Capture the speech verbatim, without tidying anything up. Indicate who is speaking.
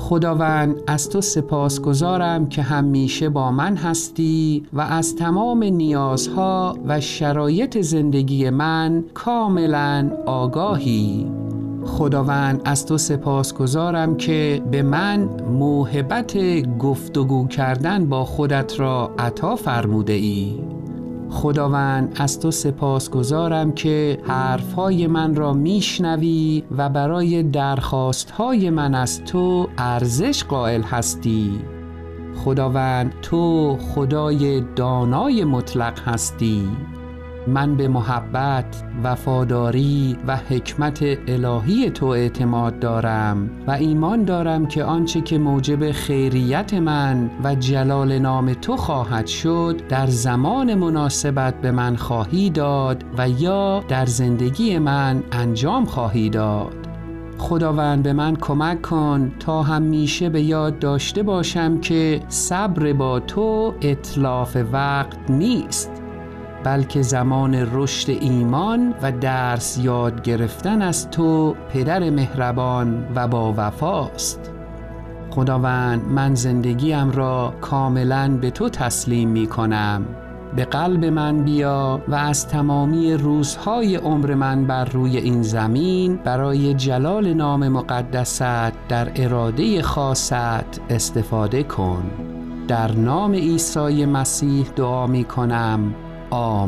Speaker 1: خداوند از تو سپاسگزارم که همیشه با من هستی و از تمام نیازها و شرایط زندگی من کاملا آگاهی. خداوند از تو سپاسگزارم که به من موهبت گفتگو کردن با خودت را عطا فرموده ای. خداوند از تو سپاسگزارم که حرفهای من را میشنوی و برای درخواستهای من از تو ارزش قائل هستی. خداوند تو خدای دانای مطلق هستی. من به محبت، وفاداری و حکمت الهی تو اعتماد دارم و ایمان دارم که آنچه که موجب خیریت من و جلال نام تو خواهد شد در زمان مناسبت به من خواهی داد و یا در زندگی من انجام خواهی داد. خداوند به من کمک کن تا همیشه به یاد داشته باشم که صبر با تو اتلاف وقت نیست، بلکه زمان رشد ایمان و درس یاد گرفتن از تو پدر مهربان و با وفاست. خداوند من زندگیم را کاملاً به تو تسلیم می کنم. به قلب من بیا و از تمامی روزهای عمر من بر روی این زمین برای جلال نام مقدست در اراده خاصت استفاده کن. در نام عیسی مسیح دعا می کنم. آمین.